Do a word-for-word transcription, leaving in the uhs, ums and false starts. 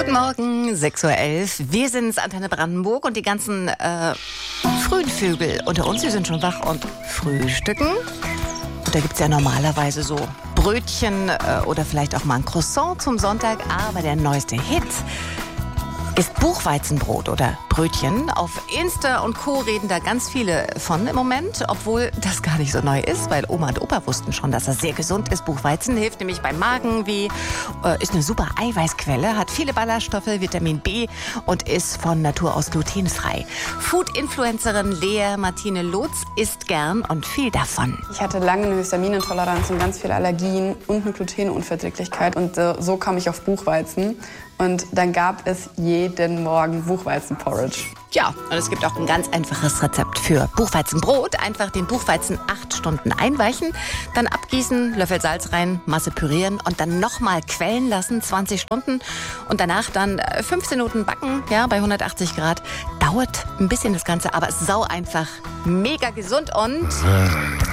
Guten Morgen, sechs Uhr elf. Wir sind's, Antenne Brandenburg, und die ganzen äh, frühen Vögel unter uns, die sind schon wach und frühstücken. Und da gibt's ja normalerweise so Brötchen äh, oder vielleicht auch mal ein Croissant zum Sonntag. Aber der neueste Hit ist Buchweizenbrot oder Brötchen. Auf Insta und Co. reden da ganz viele von im Moment, obwohl das gar nicht so neu ist, weil Oma und Opa wussten schon, dass das sehr gesund ist. Buchweizen hilft nämlich beim Magenweh, äh, ist eine super Eiweißquelle, hat viele Ballaststoffe, Vitamin B und ist von Natur aus glutenfrei. Food-Influencerin Lea Martine Lotz isst gern und viel davon. Ich hatte lange eine Histaminintoleranz und ganz viele Allergien und eine Glutenunverträglichkeit. Und äh, so kam ich auf Buchweizen. Und dann gab es jeden Morgen Buchweizenporridge. Ja, und es gibt auch ein ganz einfaches Rezept für Buchweizenbrot. Einfach den Buchweizen acht Stunden einweichen, dann abgießen, Löffel Salz rein, Masse pürieren und dann nochmal quellen lassen, zwanzig Stunden. Und danach dann fünfzehn Minuten backen, ja, bei hundertachtzig Grad. Dauert ein bisschen das Ganze, aber sau einfach, mega gesund und